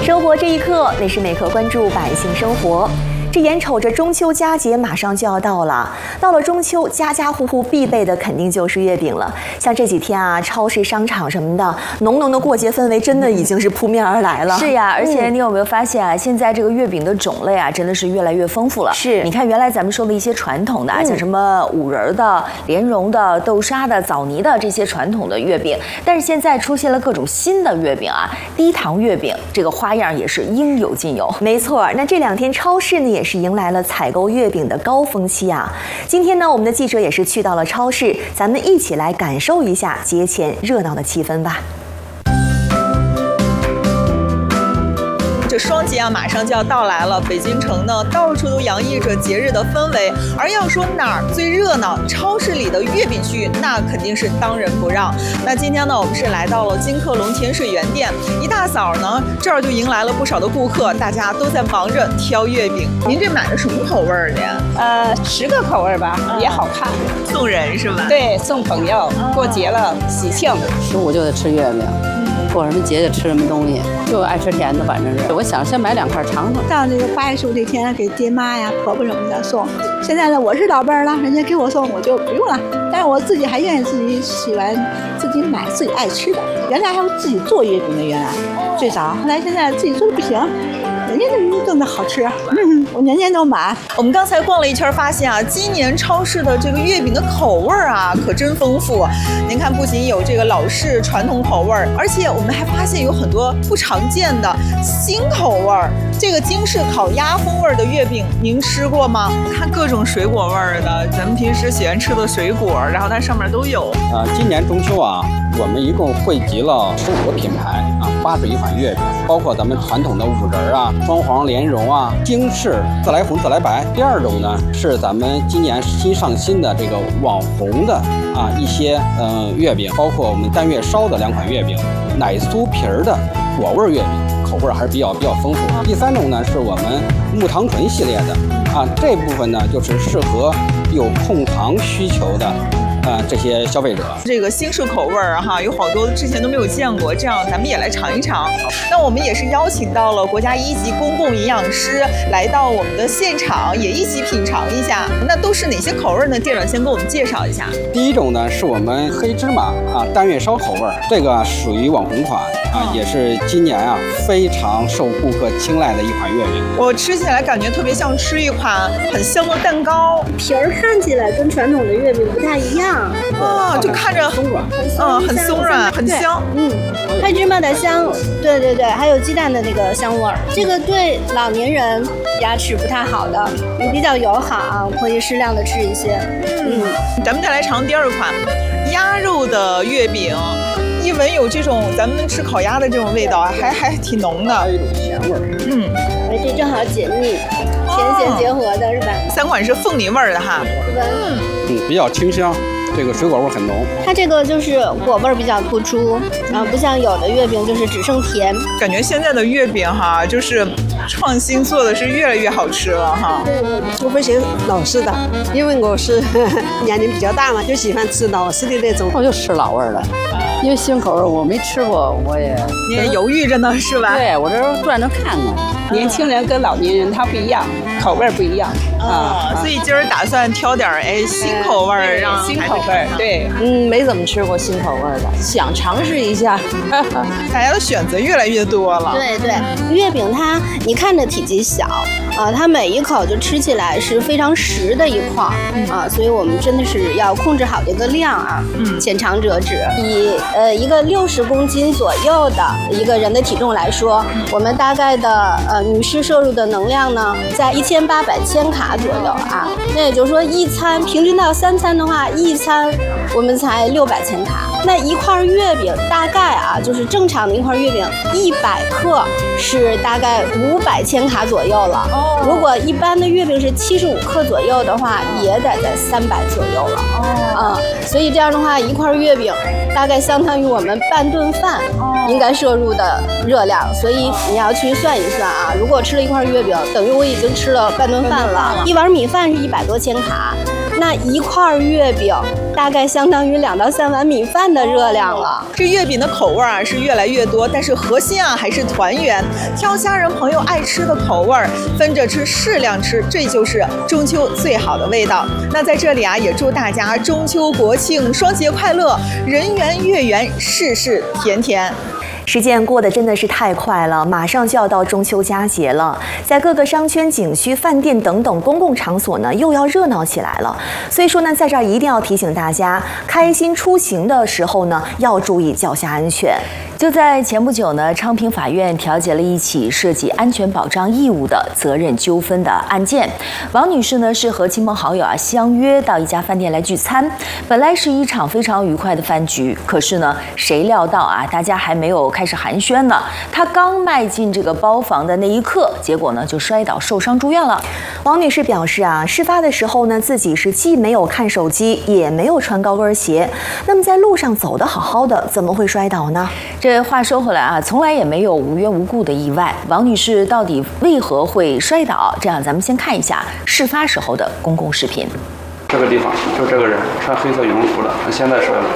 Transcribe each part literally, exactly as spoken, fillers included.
生活这一刻，每时每刻关注百姓生活。这眼瞅着中秋佳节马上就要到了，到了中秋，家家户户必备的肯定就是月饼了。像这几天啊，超市、商场什么的，浓浓的过节氛围真的已经是扑面而来了。 是呀，而且你有没有发现啊，现在这个月饼的种类啊，真的是越来越丰富了。 是， 你看原来咱们说的一些传统的啊，像什么五仁的、莲蓉的、豆沙的、枣泥的这些传统的月饼，但是现在出现了各种新的月饼啊，低糖月饼，这个花样也是应有尽有。 没错，那这两天超市呢也是迎来了采购月饼的高峰期啊。今天呢，我们的记者也是去到了超市，咱们一起来感受一下节前热闹的气氛吧。 这双节啊，马上就要到来了。北京城呢，到处都洋溢着节日的氛围。而要说哪儿最热闹，超市里的月饼区那肯定是当仁不让。那今天呢，我们是来到了金客隆甜水园店，一大早呢，这儿就迎来了不少的顾客，大家都在忙着挑月饼。您这买的什么口味的呀？ 呃，十个口味吧，嗯、也好看。 送人是吧？ 对，送朋友，过节了，喜庆。 十五就得吃月饼。过什么节就吃什么东西，就爱吃甜的，反正是。我想先买两块尝尝。 到这个八月十五这天给爹妈呀、婆婆什么的送。现在呢，我是老辈儿了，人家给我送我就不用了。但是我自己还愿意自己喜欢自己买自己爱吃的。原来还有自己做月饼的，原来最早，后来现在自己做的不行。人家这更的好吃，嗯，我年年都买。 我们刚才逛了一圈，发现啊，今年超市的这个月饼的口味啊，可真丰富。您看，不仅有这个老式传统口味，而且我们还发现有很多不常见的新口味。这个京式烤鸭风味的月饼，您吃过吗？看各种水果味的，咱们平时喜欢吃的水果，然后它上面都有。 啊、呃，今年中秋啊，我们一共汇集了十五个品牌啊，八十一款月饼，包括咱们传统的五仁啊。双黄莲蓉啊，京式自来红自来白。第二种呢是咱们今年新上新的这个网红的啊一些嗯、呃、月饼，包括我们单月烧的两款月饼，奶酥皮儿的果味月饼，口味还是比较比较丰富。第三种呢是我们木糖醇系列的啊，这部分呢就是适合有控糖需求的。呃，这些消费者， 这个新式口味儿哈，有好多之前都没有见过，这样咱们也来尝一尝。那我们也是邀请到了国家一级公共营养师来到我们的现场，也一起品尝一下。那都是哪些口味呢？店长先给我们介绍一下。 第一种呢是我们黑芝麻啊单月烧口味，这个属于网红款啊，也是今年啊非常受顾客青睐的一款月饼。 我吃起来感觉特别像吃一款很香的蛋糕， 皮儿看起来跟传统的月饼不太一样。 哦，就看着很松软，嗯，很松软，很香， 嗯，黑芝麻的香，对对对，还有鸡蛋的那个香味儿。这个对老年人牙齿不太好的，也比较友好啊，可以适量的吃一些。 嗯，咱们再来尝第二款鸭肉的月饼，一闻有这种咱们吃烤鸭的这种味道，还还挺浓的， 还有一种咸味儿。 嗯， 哎，这正好解腻，甜咸结合的是吧？ 三款是凤梨味儿的哈， 嗯嗯，比较清香。这个水果味很浓， 它这个就是果味比较突出，然后不像有的月饼就是只剩甜。 感觉现在的月饼哈，就是创新做的是越来越好吃了哈。 我不喜欢老式的，因为我是呵呵年龄比较大嘛，就喜欢吃老式的那种。 我就吃老味的，因为新口味我没吃过，我也你也犹豫着呢是吧？ 对，我这转着看看。 年轻人跟老年人他不一样，口味不一样啊，所以今儿打算挑点哎新口味，让新口味。对， 嗯，没怎么吃过新口味的，想尝试一下。 大家的选择越来越多了。 对对，月饼它你看着体积小啊，它每一口就吃起来是非常实的一块啊，所以我们真的是要控制好这个量啊，嗯，浅尝辄止。以呃一个六十公斤左右的一个人的体重来说，我们大概的呃女士摄入的能量呢，在一千八百千卡左右啊。那也就是说，一餐平均到三餐的话，一餐我们才六百千卡。那一块月饼大概啊，就是正常的一块月饼，一百克是大概五百千卡左右了。哦。如果一般的月饼是七十五克左右的话，也得在三百左右了。哦。啊、嗯，所以这样的话，一块月饼大概相当于我们半顿饭应该摄入的热量。所以你要去算一算啊，如果吃了一块月饼，等于我已经吃了半顿饭了。一碗米饭是一百多千卡。 那一块月饼大概相当于两到三碗米饭的热量了。 这月饼的口味啊是越来越多，但是核心啊还是团圆，挑家人朋友爱吃的口味，分着吃，适量吃，这就是中秋最好的味道。那在这里啊，也祝大家中秋国庆双节快乐，人圆月圆，事事甜甜。 时间过得真的是太快了，马上就要到中秋佳节了，在各个商圈、景区、饭店等等公共场所呢，又要热闹起来了。所以说呢，在这儿一定要提醒大家，开心出行的时候呢，要注意脚下安全。 就在前不久呢，昌平法院调解了一起涉及安全保障义务的责任纠纷的案件。王女士呢是和亲朋好友啊相约到一家饭店来聚餐，本来是一场非常愉快的饭局，可是呢，谁料到啊，大家还没有开始寒暄呢，她刚迈进这个包房的那一刻，结果呢就摔倒受伤住院了。 王女士表示啊，事发的时候呢，自己是既没有看手机，也没有穿高跟鞋，那么在路上走得好好的，怎么会摔倒呢？ 这话说回来啊，从来也没有无缘无故的意外。王女士到底为何会摔倒？这样咱们先看一下事发时候的公共视频。 这个地方就这个人穿黑色羽绒服的，现在摔了。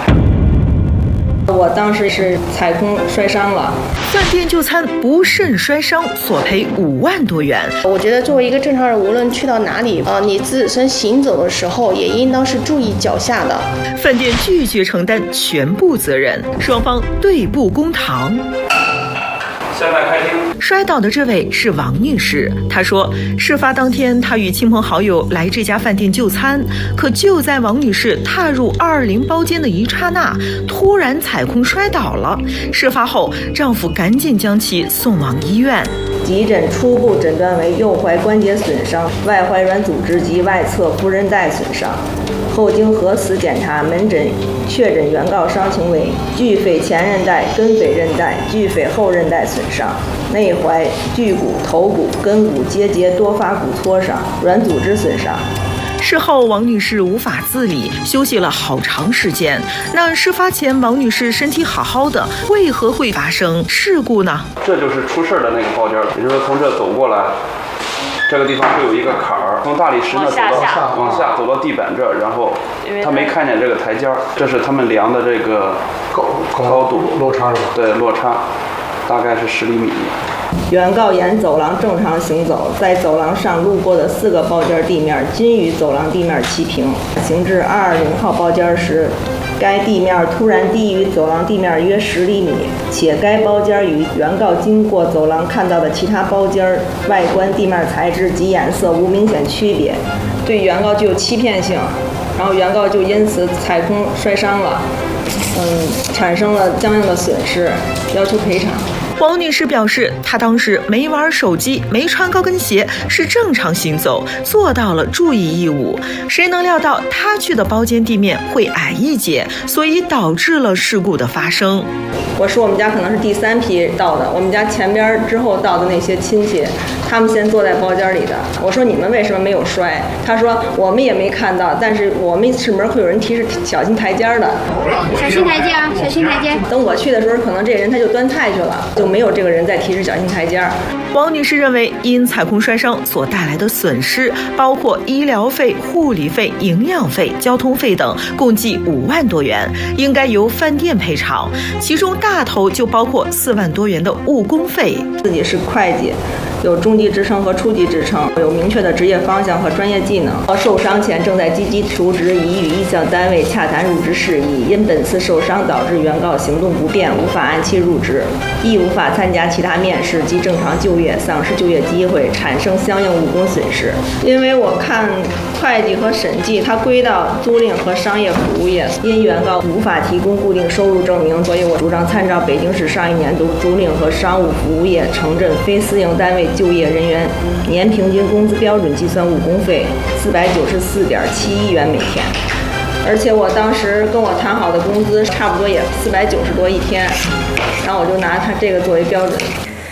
我当时是踩空摔伤了， 饭店就餐不慎摔伤，索赔五万多元。 我觉得作为一个正常人，无论去到哪里，呃，你自身行走的时候，也应当是注意脚下的。 饭店拒绝承担全部责任，双方对簿公堂。 现在开庭。 摔倒的这位是王女士，她说，事发当天她与亲朋好友来这家饭店就餐，可就在王女士踏入二二零包间的一刹那，突然踩空摔倒了。事发后，丈夫赶紧将其送往医院。 急诊初步诊断为右踝关节损伤、外踝软组织及外侧副韧带损伤。后经核磁检查，门诊确诊原告伤情为巨腓前韧带、根腓韧带、巨腓后韧带损伤，内踝、距骨、头骨、根骨结节多发骨挫伤，软组织损伤。 事后，王女士无法自理，休息了好长时间。那事发前，王女士身体好好的，为何会发生事故呢？ 这就是出事的那个包间，也就是说从这走过来，这个地方会有一个坎儿，从大理石呢走到往下走到地板这儿，然后他没看见这个台阶儿，这是他们量的这个高度落差是吧？ 对，落差大概是十厘米。 原告沿走廊正常行走，在走廊上路过的四个包间地面均与走廊地面齐平。行至二二零号包间时，该地面突然低于走廊地面约十厘米，且该包间与原告经过走廊看到的其他包间外观、地面材质及颜色无明显区别，对原告具有欺骗性，然后原告就因此踩空摔伤了，嗯，产生了相应的损失，要求赔偿。 王女士表示，她当时没玩手机，没穿高跟鞋，是正常行走，做到了注意义务。谁能料到她去的包间地面会矮一截，所以导致了事故的发生。 我说我们家可能是第三批到的，我们家前边之后到的那些亲戚，他们先坐在包间里的。我说你们为什么没有摔？他说我们也没看到，但是我们出门会有人提示小心台阶的。 小心台阶啊，小心台阶。 等我去的时候，可能这人他就端菜去了，就没有这个人在提示小心台阶。 王女士认为，因踩空摔伤所带来的损失，包括医疗费、护理费、营养费、交通费等，共计五万多元，应该由饭店赔偿。其中大头就包括四万多元的误工费。 自己是会计，有中级职称和初级职称，有明确的职业方向和专业技能。受伤前正在积极求职，已与意向单位洽谈入职事宜，因本次受伤导致原告行动不便，无法按期入职，亦无法参加其他面试及正常就业，丧失就业机会，产生相应误工损失。因为我看会计和审计，它归到租赁和商业服务业，因原告无法提供固定收入证明，所以我主张参照北京市上一年度租赁和商务服务业城镇非私营单位就业人员年平均工资标准计算误工费四百九十四点七一元每天，而且我当时跟我谈好的工资差不多也四百九十多一天，然后我就拿他这个作为标准。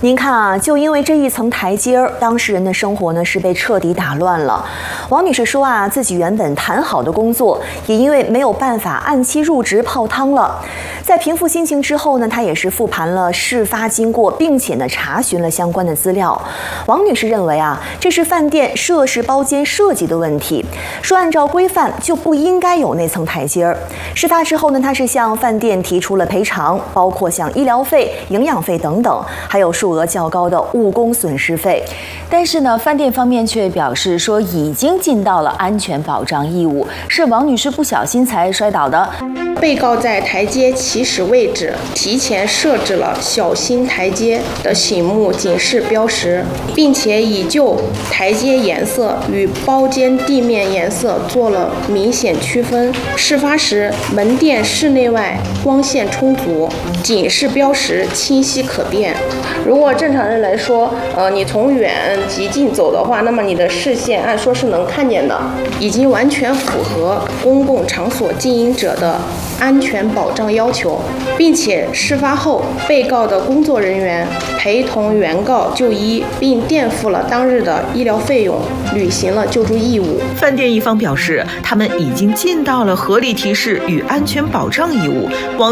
您看啊，就因为这一层台阶儿，当事人的生活呢是被彻底打乱了。王女士说啊，自己原本谈好的工作，也因为没有办法按期入职泡汤了。在平复心情之后呢，她也是复盘了事发经过，并且呢查询了相关的资料。王女士认为啊，这是饭店涉事包间设计的问题，说按照规范就不应该有那层台阶儿。事发之后呢，她是向饭店提出了赔偿，包括像医疗费、营养费等等，还有数额较高的误工损失费。 但是呢，饭店方面却表示说已经尽到了安全保障义务，是王女士不小心才摔倒的。 被告在台阶起始位置提前设置了小心台阶的醒目警示标识，并且已就台阶颜色与包间地面颜色做了明显区分。事发时，门店室内外光线充足，警示标识清晰可辨。如果正常人来说，呃，你从远及近走的话，那么你的视线按说是能看见的，已经完全符合公共场所经营者的安全保障要求，并且事发后，被告的工作人员陪同原告就医，并垫付了当日的医疗费用，履行了救助义务。 饭店一方表示，他们已经尽到了合理提示与安全保障义务。王